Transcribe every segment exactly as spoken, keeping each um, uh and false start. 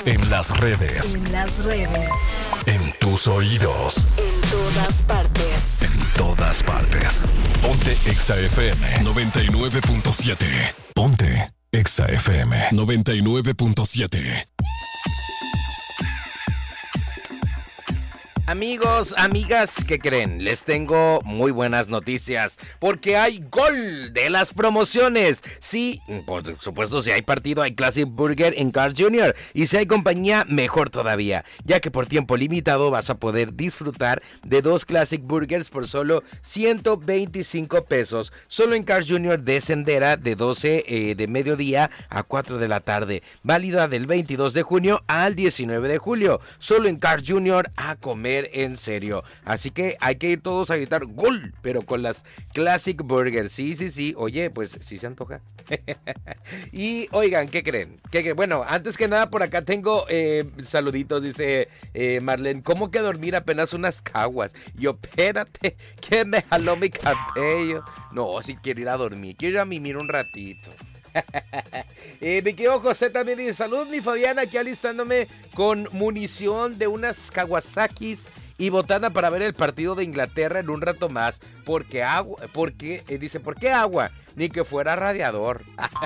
En las redes. En las redes. En tus oídos. En todas partes. En todas partes. Ponte Exa F M noventa y nueve punto siete. Ponte Exa F M noventa y nueve punto siete. Amigos, amigas, ¿qué creen? Les tengo muy buenas noticias, porque hay gol de las promociones. Sí, por supuesto, si hay partido, hay Classic Burger en Carl's junior Y si hay compañía, mejor todavía, ya que por tiempo limitado vas a poder disfrutar de dos Classic Burgers por solo ciento veinticinco pesos. Solo en Carl's junior de Sendera, de doce eh, de mediodía a cuatro de la tarde. Válida del veintidós de junio al diecinueve de julio. Solo en Carl's junior a comer en serio. Así que hay que ir todos a gritar gol, pero con las Classic Burgers. Sí, sí, sí. Oye, pues sí se antoja. Y oigan, ¿qué creen? ¿Qué, qué? Bueno, antes que nada por acá tengo eh, saluditos, dice eh, Marlene. ¿Cómo que dormir apenas unas caguas? Yo, espérate, que me jaló mi cabello. No, si quiero ir a dormir, quiero ir a mimir un ratito. eh, mi querido José también dice: salud mi Fabiana, aquí alistándome con munición de unas Kawasakis y botana para ver el partido de Inglaterra en un rato más. Porque agua, porque, eh, dice, ¿por qué agua? Ni que fuera radiador.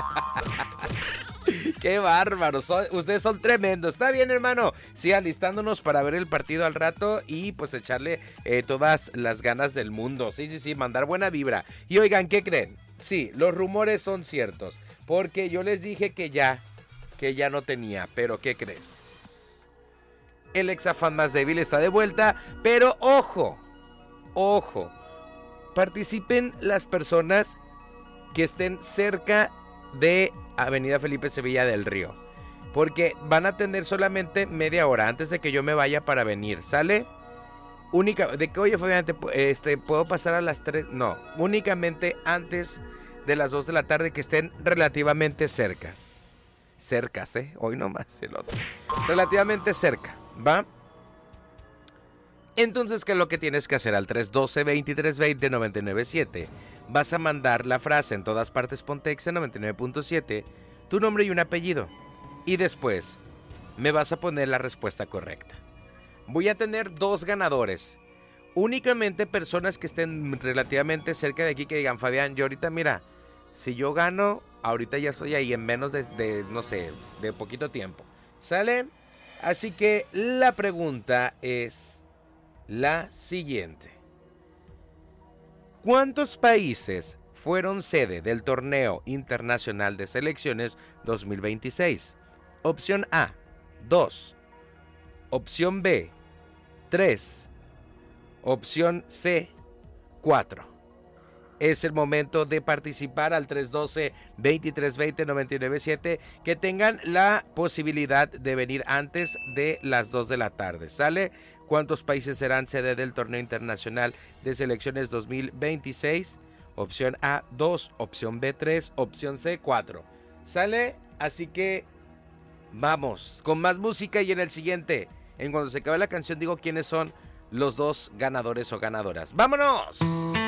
Qué bárbaros, son, ustedes son tremendos. Está bien, hermano, sí, alistándonos para ver el partido al rato y pues echarle eh, todas las ganas del mundo. Sí, sí, sí, mandar buena vibra. Y oigan, ¿qué creen? Sí, los rumores son ciertos, porque yo les dije que ya, que ya no tenía, pero ¿qué crees? El exafán más débil está de vuelta, pero ojo, ojo, participen las personas que estén cerca de Avenida Felipe Sevilla del Río, porque van a tener solamente media hora antes de que yo me vaya para venir, ¿sale? Única, de que oye Fabián, este, ¿puedo pasar a las tres? No, únicamente antes de las dos de la tarde, que estén relativamente cercas. Cercas, ¿eh? Hoy nomás el otro. Relativamente cerca, ¿va? Entonces, ¿qué es lo que tienes que hacer? Al tres uno dos, veintitrés veinte, noventa y nueve siete. Vas a mandar la frase en todas partes Pontexa noventa y nueve punto siete, tu nombre y un apellido. Y después me vas a poner la respuesta correcta. Voy a tener dos ganadores. Únicamente personas que estén relativamente cerca de aquí, que digan, Fabián, yo ahorita, mira, si yo gano, ahorita ya estoy ahí en menos de, de no sé, de poquito tiempo. ¿Sale? Así que la pregunta es la siguiente. ¿Cuántos países fueron sede del Torneo Internacional de Selecciones dos mil veintiséis? Opción A, dos. Opción B, tres. Opción C, cuatro. Es el momento de participar al tres uno dos, veintitrés veinte, noventa y nueve siete. Que tengan la posibilidad de venir antes de las dos de la tarde. ¿Sale? ¿Cuántos países serán sede del Torneo Internacional de Selecciones dos mil veintiséis? Opción A, dos. Opción B, tres. Opción C, cuatro. ¿Sale? Así que vamos con más música, y en el siguiente, en cuando se acabe la canción, digo quiénes son los dos ganadores o ganadoras. ¡Vámonos!